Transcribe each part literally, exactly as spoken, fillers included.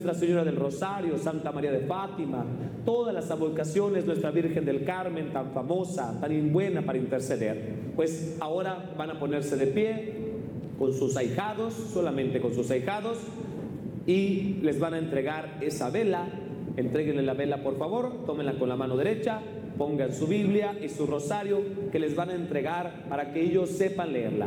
Nuestra Señora del Rosario, Santa María de Fátima, todas las advocaciones, Nuestra Virgen del Carmen, tan famosa, tan buena para interceder. Pues ahora van a ponerse de pie con sus ahijados, solamente con sus ahijados, y les van a entregar esa vela. Entréguenle la vela, por favor, tómenla con la mano derecha, pongan su Biblia y su rosario que les van a entregar para que ellos sepan leerla.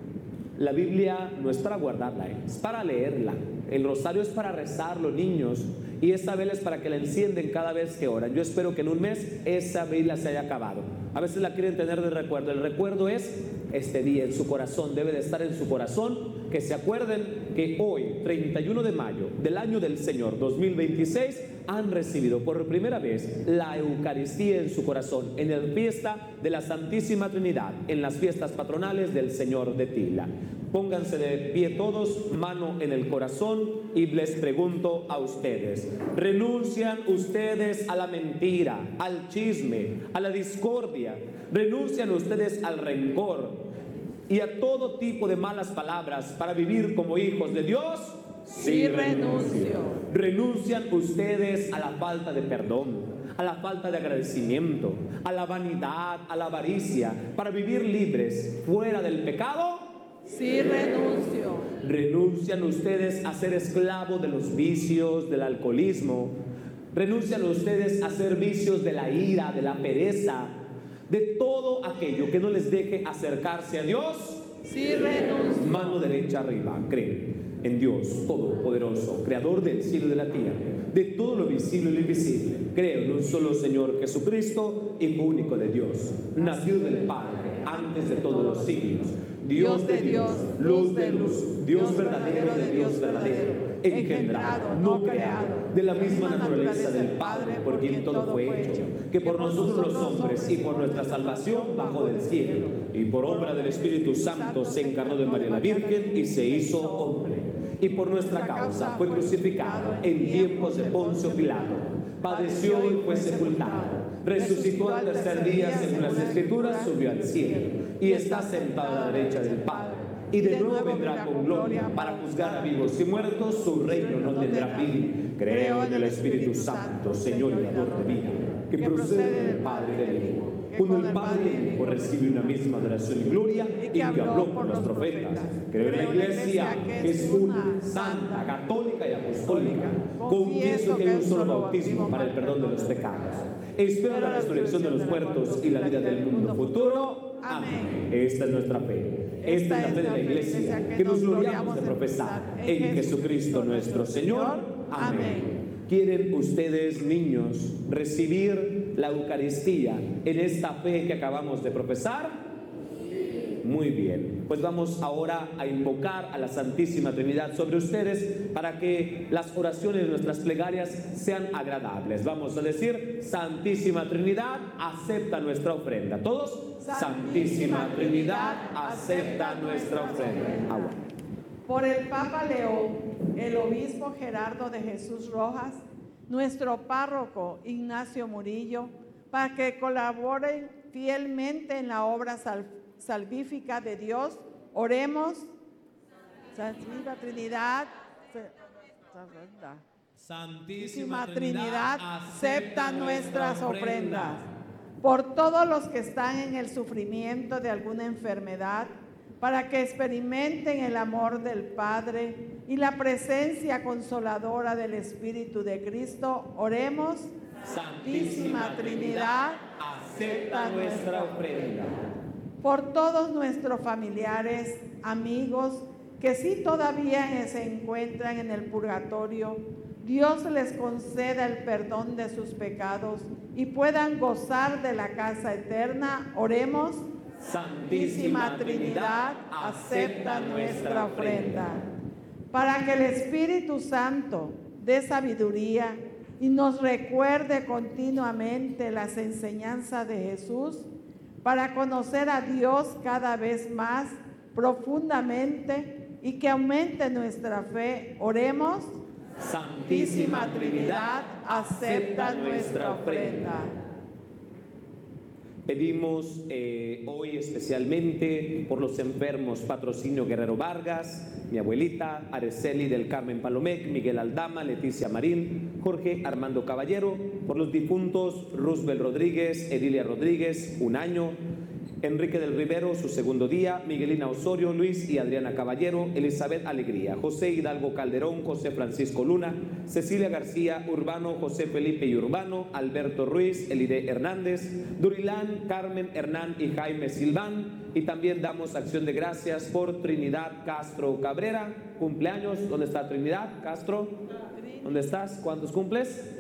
La Biblia no es para guardarla, es para leerla. El rosario es para rezarlo, niños, y esa vela es para que la encienden cada vez que oran. Yo espero que en un mes esa vela se haya acabado. A veces la quieren tener de recuerdo. El recuerdo es este día en su corazón, debe de estar en su corazón. Que se acuerden que hoy, treinta y uno de mayo del año del Señor dos mil veintiséis, han recibido por primera vez la Eucaristía en su corazón, en la fiesta de la Santísima Trinidad, en las fiestas patronales del Señor de Tila. Pónganse de pie todos, mano en el corazón, y les pregunto a ustedes: ¿renuncian ustedes a la mentira, al chisme, a la discordia? ¿Renuncian ustedes al rencor y a todo tipo de malas palabras para vivir como hijos de Dios? Sí, renuncio. ¿Renuncian ustedes a la falta de perdón, a la falta de agradecimiento, a la vanidad, a la avaricia, para vivir libres fuera del pecado? Sí, renuncio. ¿Renuncian ustedes a ser esclavos de los vicios, del alcoholismo? ¿Renuncian ustedes a ser vicios de la ira, de la pereza, de todo aquello que no les deje acercarse a Dios? Sí, renuncio. Mano derecha arriba. Creen en Dios Todopoderoso, Creador del cielo y de la tierra, de todo lo visible y lo invisible. Creo en un solo Señor Jesucristo, Hijo único de Dios, nacido del Padre antes de todos los siglos, Dios de Dios, luz de luz, Dios verdadero de Dios verdadero, engendrado, no creado, de la misma naturaleza del Padre, por quien todo fue hecho, que por nosotros los hombres y por nuestra salvación bajó del cielo, y por obra del Espíritu Santo se encarnó de María la Virgen y se hizo hombre, y por nuestra causa fue crucificado en tiempos de Poncio Pilato, padeció y fue sepultado, resucitó al tercer día según las Escrituras, subió al cielo y está sentado a la derecha del Padre, y de nuevo vendrá con gloria para juzgar a vivos y muertos. Su reino no tendrá fin. Creo en el Espíritu Santo, Señor y dador de vida, que procede del Padre y del Hijo, cuando el Padre y el Hijo reciben una misma adoración y gloria, y que habló por los profetas. Creo en la Iglesia, que es una, santa, católica y apostólica. Confieso que hay un solo bautismo para el perdón de los pecados. Espero la resurrección de los muertos y la vida del mundo futuro. Amén. Esta es nuestra fe. Esta es la fe de la Iglesia, que nos gloriamos de profesar en Jesucristo nuestro Señor. Amén. ¿Quieren ustedes, niños, recibir la Eucaristía en esta fe que acabamos de profesar? Muy bien, pues vamos ahora a invocar a la Santísima Trinidad sobre ustedes para que las oraciones de nuestras plegarias sean agradables. Vamos a decir: Santísima Trinidad, acepta nuestra ofrenda. ¿Todos? Santísima Trinidad, acepta nuestra ofrenda. Agua. Por el Papa León, el Obispo Gerardo de Jesús Rojas, nuestro párroco Ignacio Murillo, para que colaboren fielmente en la obra salvífica salvífica de Dios, oremos. Santísima Trinidad, Santísima Trinidad, acepta nuestras ofrendas. Por todos los que están en el sufrimiento de alguna enfermedad, para que experimenten el amor del Padre y la presencia consoladora del Espíritu de Cristo, oremos. Santísima Trinidad, acepta nuestra ofrenda. Por todos nuestros familiares, amigos, que sí todavía se encuentran en el purgatorio, Dios les conceda el perdón de sus pecados y puedan gozar de la casa eterna, oremos. Santísima Trinidad, acepta nuestra ofrenda. Para que el Espíritu Santo dé sabiduría y nos recuerde continuamente las enseñanzas de Jesús, para conocer a Dios cada vez más profundamente y que aumente nuestra fe, oremos. Santísima Trinidad, acepta nuestra ofrenda. Pedimos eh, hoy especialmente por los enfermos Patrocinio Guerrero Vargas, mi abuelita, Araceli del Carmen Palomec, Miguel Aldama, Leticia Marín, Jorge Armando Caballero, por los difuntos Roosevelt Rodríguez, Edilia Rodríguez, un año, Enrique del Rivero, su segundo día, Miguelina Osorio, Luis y Adriana Caballero, Elizabeth Alegría, José Hidalgo Calderón, José Francisco Luna, Cecilia García Urbano, José Felipe y Urbano, Alberto Ruiz, Elide Hernández, Durilán, Carmen Hernán y Jaime Silván. Y también damos acción de gracias por Trinidad Castro Cabrera, cumpleaños. ¿Dónde está Trinidad Castro? ¿Dónde estás? ¿Cuántos cumples?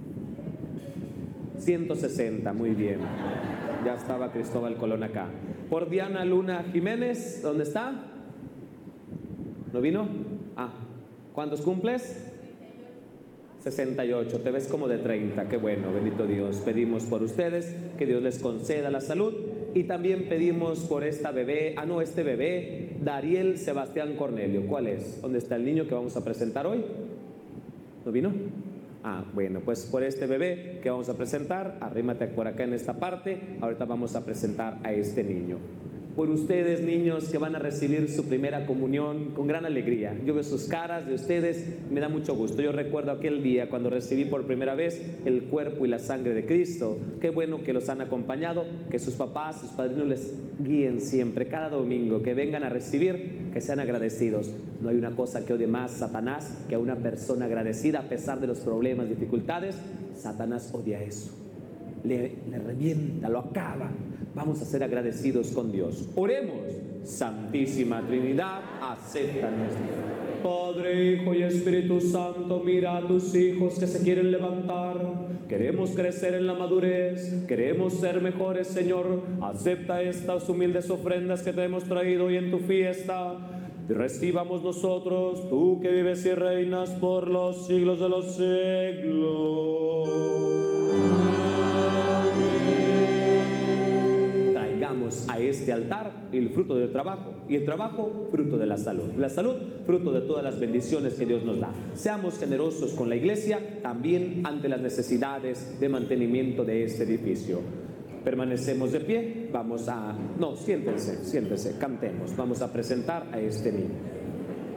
ciento sesenta, muy bien. Ya estaba Cristóbal Colón acá. Por Diana Luna Jiménez, ¿dónde está? ¿No vino? Ah, ¿cuántos cumples? sesenta y ocho, te ves como de treinta, qué bueno, bendito Dios. Pedimos por ustedes que Dios les conceda la salud y también pedimos por esta bebé, ah no, este bebé, Dariel Sebastián Cornelio. ¿Cuál es? ¿Dónde está el niño que vamos a presentar hoy? ¿No vino? Ah, bueno, pues por este bebé que vamos a presentar, arrímate por acá en esta parte, ahorita vamos a presentar a este niño. Por ustedes, niños, que van a recibir su primera comunión con gran alegría. Yo veo sus caras de ustedes, me da mucho gusto. Yo recuerdo aquel día cuando recibí por primera vez el cuerpo y la sangre de Cristo. Qué bueno que los han acompañado, que sus papás, sus padrinos les guíen siempre, cada domingo, que vengan a recibir, que sean agradecidos. No hay una cosa que odie más Satanás que a una persona agradecida a pesar de los problemas, dificultades. Satanás odia eso. Le, le revienta, lo acaba. Vamos a ser agradecidos con Dios. Oremos. Santísima Trinidad, acepta nuestra. Padre, Hijo y Espíritu Santo, mira a tus hijos que se quieren levantar. Queremos crecer en la madurez, queremos ser mejores, Señor. Acepta estas humildes ofrendas que te hemos traído hoy en tu fiesta. Y recibamos nosotros, tú que vives y reinas por los siglos de los siglos. A este altar el fruto del trabajo, y el trabajo fruto de la salud, la salud fruto de todas las bendiciones que Dios nos da. Seamos generosos con la iglesia también ante las necesidades de mantenimiento de este edificio. Permanecemos de pie, vamos a... no, siéntense, siéntense, cantemos, vamos a presentar a este niño.